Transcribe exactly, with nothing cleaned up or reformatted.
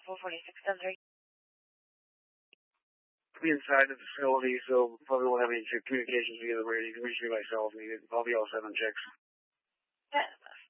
four forty-six Desiree. I'll be inside the facility, so probably won't have any communications via the radio. You can reach me by cell if needed. I'll be all set on checks. Yeah.